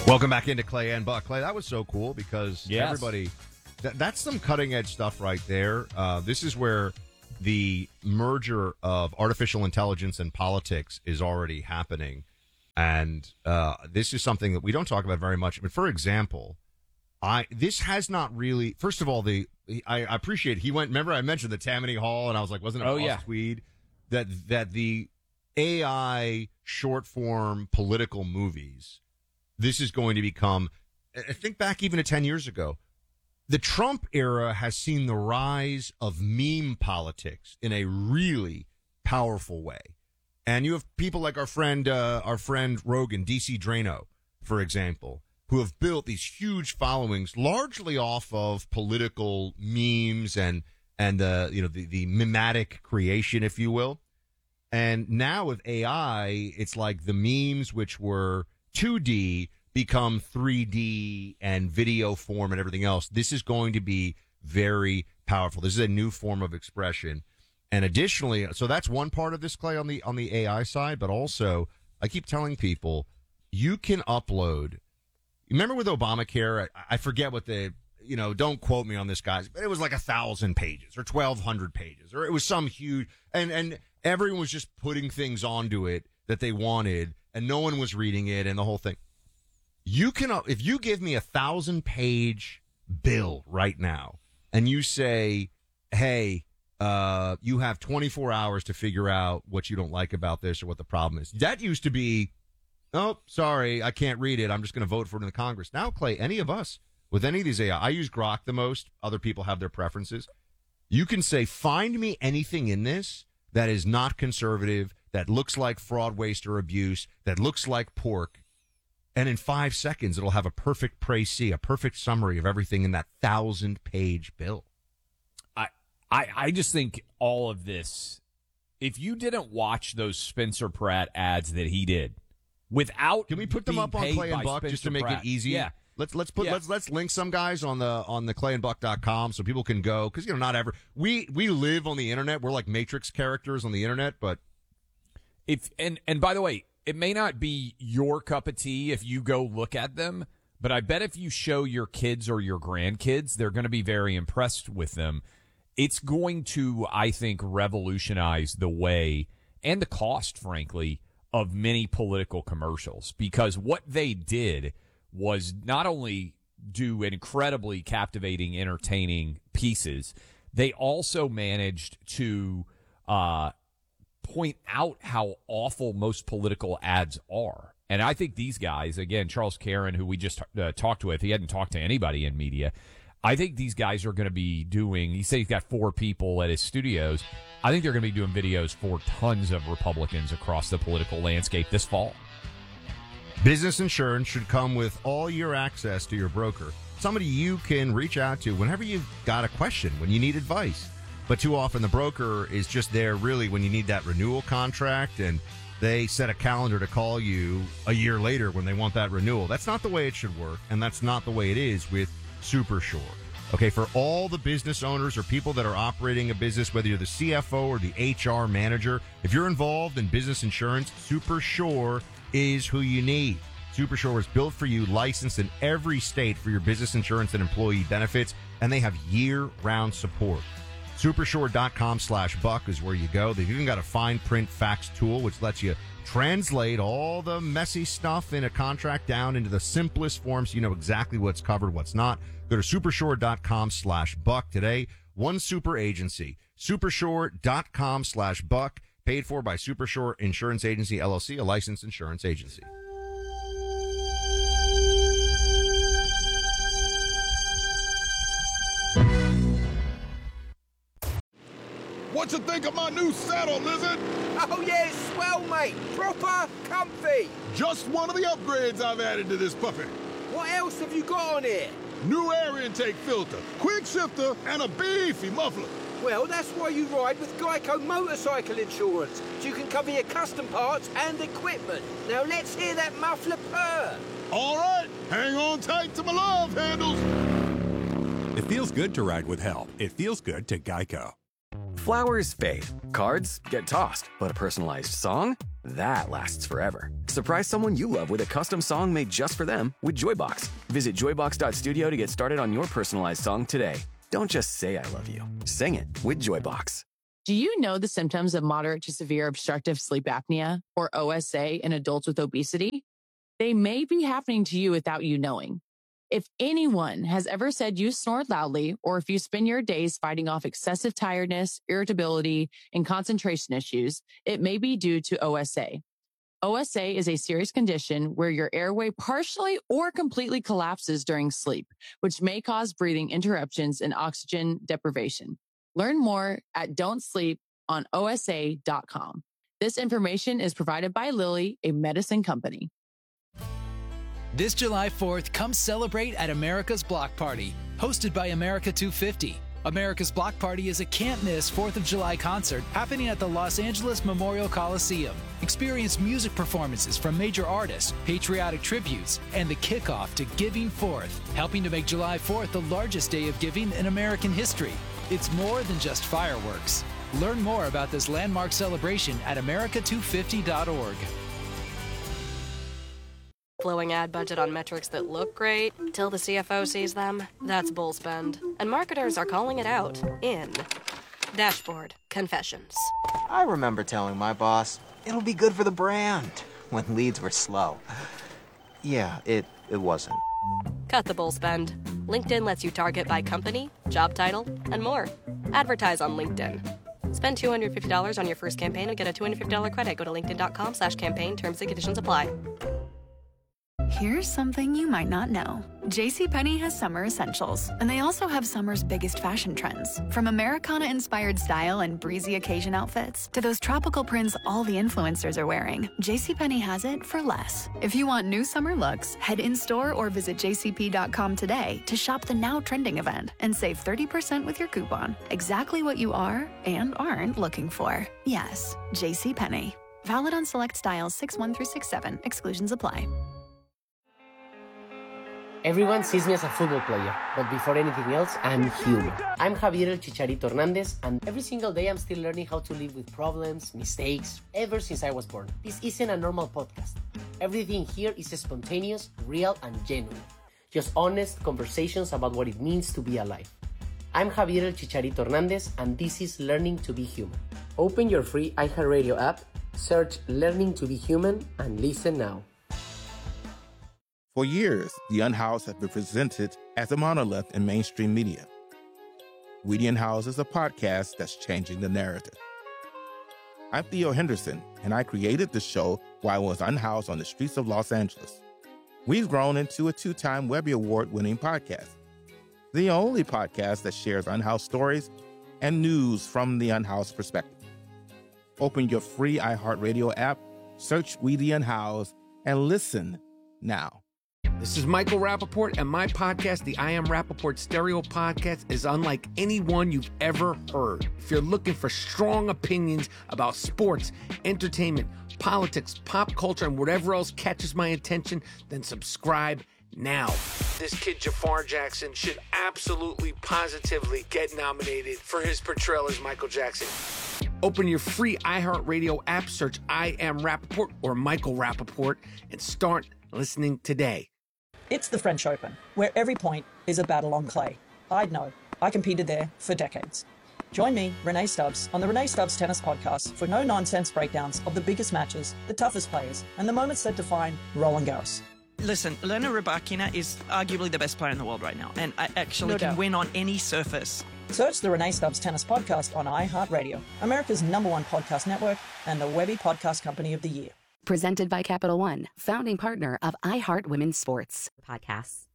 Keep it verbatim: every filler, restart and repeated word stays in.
Welcome back into Clay and Buck. Clay, that was so cool because yes. everybody, that, that's some cutting edge stuff right there. Uh, this is where the merger of artificial intelligence and politics is already happening. And uh, this is something that we don't talk about very much. But for example, I this has not really, first of all, the I, I appreciate he went, remember I mentioned the Tammany Hall and I was like, wasn't it oh, Boss yeah. Tweed? That, that the A I short form political movies, this is going to become, I think back even to ten years ago, the Trump era has seen the rise of meme politics in a really powerful way. And you have people like our friend, uh, our friend Rogan, D C Drano, for example, who have built these huge followings largely off of political memes and, and, uh, you know, the, the mimetic creation, if you will. And now with A I, it's like the memes, which were two D, become three D and video form and everything else. This is going to be very powerful. This is a new form of expression. And additionally, so that's one part of this, Clay, on the on the A I side, but also I keep telling people you can upload. Remember with Obamacare, I, I forget what the, you know, don't quote me on this, guys, but it was like a thousand pages or twelve hundred pages, or it was some huge, and, and everyone was just putting things onto it that they wanted, and no one was reading it and the whole thing. You can, if you give me a thousand page bill right now and you say, hey, uh, you have twenty-four hours to figure out what you don't like about this or what the problem is. That used to be, oh, sorry, I can't read it. I'm just going to vote for it in the Congress. Now, Clay, any of us with any of these A I, I use Grok the most. Other people have their preferences. You can say, find me anything in this that is not conservative, that looks like fraud, waste, or abuse, that looks like pork. And in five seconds, it'll have a perfect précis, a perfect summary of everything in that thousand-page bill. I, I I just think all of this, if you didn't watch those Spencer Pratt ads that he did, without can we put them up on Clay and Buck Spencer just to make Pratt. it easy? Yeah. Let's let's put yeah. let's let's link some guys on the on the clay and buck dot com so people can go, because you know not ever we we live on the internet. We're like Matrix characters on the internet, but if and and by the way, it may not be your cup of tea if you go look at them, but I bet if you show your kids or your grandkids, they're going to be very impressed with them. It's going to, I think, revolutionize the way and the cost, frankly, of many political commercials, because what they did was not only do incredibly captivating, entertaining pieces, they also managed to uh, point out how awful most political ads are. And I think these guys, again, Charles Caron, who we just uh, talked with, he hadn't talked to anybody in media. I think these guys are going to be doing, he said he's got four people at his studios. I think they're going to be doing videos for tons of Republicans across the political landscape this fall. Business insurance should come with all your access to your broker. Somebody you can reach out to whenever you've got a question, when you need advice. But too often the broker is just there really when you need that renewal contract, and they set a calendar to call you a year later when they want that renewal. That's not the way it should work, and that's not the way it is with Supershore. Okay, for all the business owners or people that are operating a business, whether you're the C F O or the H R manager, if you're involved in business insurance, Supershore is who you need. Supershore is built for you, licensed in every state for your business insurance and employee benefits, and they have year-round support. Supershore.com slash buck is where you go. They've even got a fine print fax tool, which lets you translate all the messy stuff in a contract down into the simplest form so you know exactly what's covered, what's not. Go to supershore.com slash buck today. One super agency. Supershore.com slash buck. Paid for by Supershore Insurance Agency, L L C, a licensed insurance agency. What you think of my new saddle, Lizard? Oh, yeah, it's swell, mate. Proper comfy. Just one of the upgrades I've added to this puppy. What else have you got on here? New air intake filter, quick shifter, and a beefy muffler. Well, that's why you ride with Geico Motorcycle Insurance, so you can cover your custom parts and equipment. Now let's hear that muffler purr. All right, hang on tight to my love handles. It feels good to ride with help. It feels good to Geico. Flowers fade, cards get tossed, but a personalized song? that lasts forever. Surprise someone you love with a custom song made just for them with Joybox. Visit joybox dot studio to get started on your personalized song today. Don't just say I love you. Sing it with Joybox. Do you know the symptoms of moderate to severe obstructive sleep apnea, or O S A, in adults with obesity? They may be happening to you without you knowing. If anyone has ever said you snore loudly, or if you spend your days fighting off excessive tiredness, irritability, and concentration issues, it may be due to O S A. O S A is a serious condition where your airway partially or completely collapses during sleep, which may cause breathing interruptions and oxygen deprivation. Learn more at don't sleep on O S A dot com. This information is provided by Lilly, a medicine company. This July fourth, come celebrate at America's Block Party, hosted by America two fifty. America's Block Party is a can't-miss fourth of July concert happening at the Los Angeles Memorial Coliseum. Experience music performances from major artists, patriotic tributes, and the kickoff to Giving Fourth, helping to make July fourth the largest day of giving in American history. It's more than just fireworks. Learn more about this landmark celebration at america two fifty dot org. Blowing ad budget on metrics that look great till the C F O sees them. That's bull spend. And marketers are calling it out in Dashboard Confessions. I remember telling my boss, it'll be good for the brand, when leads were slow. Yeah, it, it wasn't. Cut the bull spend. LinkedIn lets you target by company, job title, and more. Advertise on LinkedIn. Spend two hundred fifty dollars on your first campaign and get a two hundred fifty dollars credit. Go to linkedin.com slash campaign. Terms and conditions apply. Here's something you might not know. JCPenney has summer essentials, and they also have summer's biggest fashion trends. From Americana-inspired style and breezy occasion outfits to those tropical prints all the influencers are wearing, JCPenney has it for less. If you want new summer looks, head in-store or visit j c p dot com today to shop the now trending event and save thirty percent with your coupon. Exactly what you are and aren't looking for. Yes, JCPenney. Valid on select styles six one through six seven. Exclusions apply. Everyone sees me as a football player, but before anything else, I'm human. I'm Javier El Chicharito Hernandez, and every single day I'm still learning how to live with problems, mistakes, ever since I was born. This isn't a normal podcast. Everything here is spontaneous, real, and genuine. Just honest conversations about what it means to be alive. I'm Javier El Chicharito Hernandez, and this is Learning to be Human. Open your free iHeartRadio app, search Learning to be Human, and listen now. For years, The Unhoused have been presented as a monolith in mainstream media. We The Unhoused is a podcast that's changing the narrative. I'm Theo Henderson, and I created the show while I was unhoused on the streets of Los Angeles. We've grown into a two-time Webby Award-winning podcast, the only podcast that shares unhoused stories and news from the unhoused perspective. Open your free iHeartRadio app, search We The Unhoused, and listen now. This is Michael Rappaport, and my podcast, the I Am Rappaport Stereo Podcast, is unlike any one you've ever heard. If you're looking for strong opinions about sports, entertainment, politics, pop culture, and whatever else catches my attention, then subscribe now. This kid, Jafar Jackson, should absolutely, positively get nominated for his portrayal as Michael Jackson. Open your free iHeartRadio app, search I Am Rappaport or Michael Rappaport, and start listening today. It's the French Open, where every point is a battle on clay. I'd know. I competed there for decades. Join me, Renee Stubbs, on the Renee Stubbs Tennis Podcast for no-nonsense breakdowns of the biggest matches, the toughest players, and the moments that define Roland Garros. Listen, Elena Rybakina is arguably the best player in the world right now, and I actually No can doubt. win on any surface. Search the Renee Stubbs Tennis Podcast on iHeartRadio, America's number one podcast network, and the Webby Podcast Company of the Year. Presented by Capital One, founding partner of iHeart Women's Sports. Podcasts